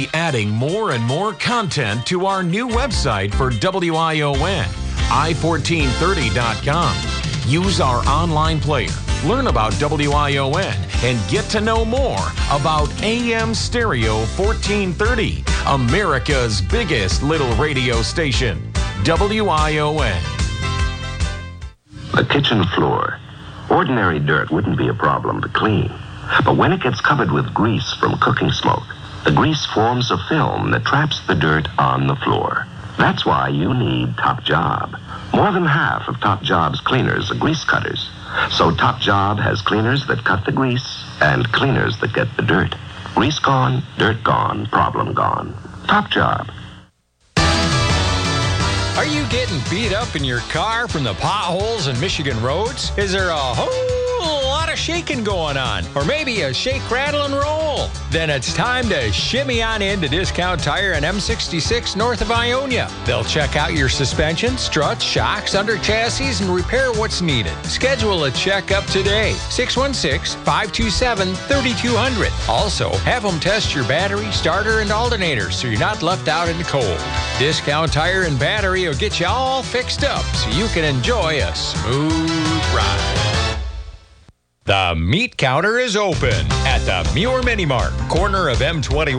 be adding more and more content to our new website for WION, i1430.com. Use our online player, learn about WION, and get to know more about AM Stereo 1430, America's biggest little radio station, WION. The kitchen floor. Ordinary dirt wouldn't be a problem to clean. But when it gets covered with grease from cooking smoke, the grease forms a film that traps the dirt on the floor. That's why you need Top Job. More than half of Top Job's cleaners are grease cutters. So Top Job has cleaners that cut the grease and cleaners that get the dirt. Grease gone, dirt gone, problem gone. Top Job. Are you getting beat up in your car from the potholes and Michigan roads? Is there a whole lot of shaking going on? Or maybe a shake, rattle, and roll? Then it's time to shimmy on into Discount Tire and M66 north of Ionia. They'll check out your suspension, struts, shocks, under chassis, and repair what's needed. Schedule a checkup today. 616-527-3200. Also, have them test your battery, starter, and alternator so you're not left out in the cold. Discount Tire and Battery will get you all fixed up so you can enjoy a smooth ride. The meat counter is open at the Muir Mini Mart, corner of M21.